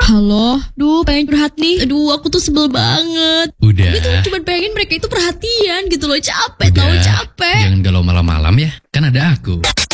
Halo, pengen curhat nih. Aku tuh sebel banget. Udah. Gue tuh cuma pengen mereka itu perhatian gitu loh. Capek, Udah. capek. Jangan galau malam-malam ya, kan ada aku.